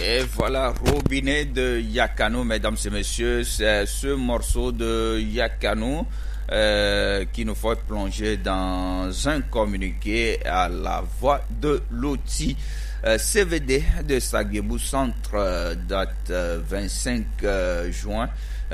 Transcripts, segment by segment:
Et voilà, Robinet de Yakano, mesdames et messieurs, c'est ce morceau de Yakano qui nous fait plonger dans un communiqué à la voix de l'outil. CVD de Sagebou Centre date 25 juin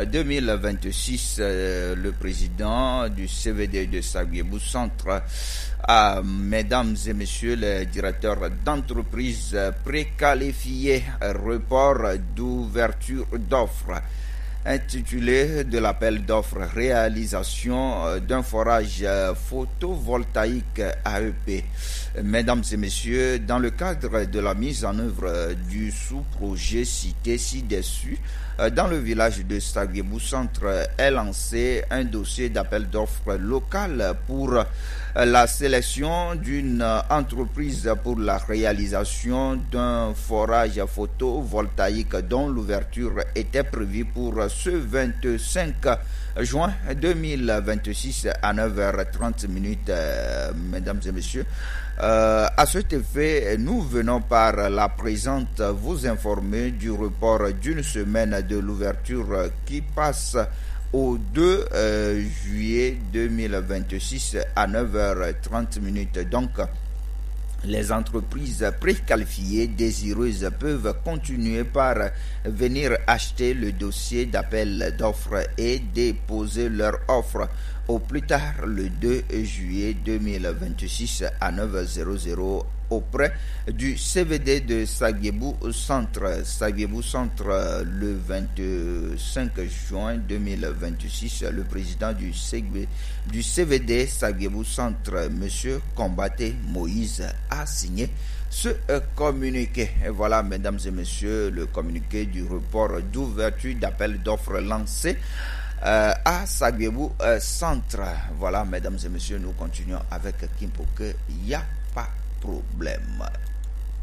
2026. Le président du CVD de Sagebou Centre à mesdames et messieurs les directeurs d'entreprises préqualifiés, report d'ouverture d'offres intitulé de l'appel d'offres réalisation d'un forage photovoltaïque AEP. Mesdames et messieurs, dans le cadre de la mise en œuvre du sous-projet cité ci-dessus, dans le village de Sagebou Centre est lancé un dossier d'appel d'offres local pour la sélection d'une entreprise pour la réalisation d'un forage photovoltaïque dont l'ouverture était prévue pour ce 25 juin 2026 à 9h30 minutes, mesdames et messieurs. À cet effet, nous venons par la présente vous informer du report d'une semaine de l'ouverture qui passe au 2 juillet 2026 à 9h30 minutes. Donc, les entreprises préqualifiées désireuses peuvent continuer par venir acheter le dossier d'appel d'offres et déposer leur offre au plus tard le 2 juillet 2026 à 9h00 auprès du CVD de Sagebou Centre. Sagebou Centre le 25 juin 2026. Le président du CVD Sagebou Centre, M. Combaté Moïse, a signé ce communiqué. Et voilà, mesdames et messieurs, le communiqué du report d'ouverture d'appel d'offres lancé à Sagebou Centre. Voilà, mesdames et messieurs, nous continuons avec Kimpoke. Il n'y a pas problème.